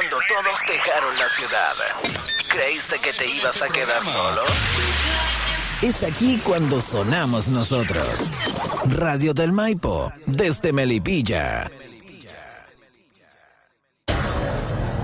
cuando todos dejaron la ciudad, ¿creíste que te ibas a quedar solo? Es aquí cuando sonamos nosotros. Radio del Maipo, desde Melipilla.